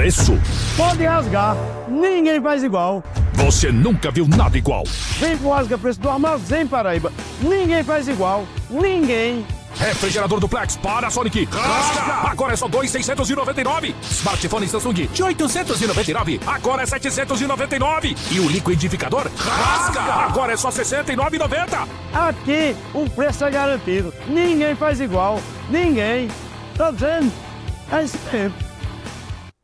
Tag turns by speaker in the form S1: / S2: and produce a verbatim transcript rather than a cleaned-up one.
S1: preço?
S2: Pode rasgar, ninguém faz igual.
S1: Você nunca viu nada igual.
S2: Vem pro Rasga Preço do Armazém Paraíba. Ninguém faz igual, ninguém.
S1: Refrigerador duplex Panasonic. Rasga! Agora é só dois mil seiscentos e noventa e nove. Smartphone Samsung de oitocentos e noventa e nove. Agora é setecentos e noventa e nove. E o liquidificador Rasga! Agora é só sessenta e nove reais e noventa centavos.
S2: Aqui o preço é garantido. Ninguém faz igual, ninguém. Tá dizendo? É isso mesmo.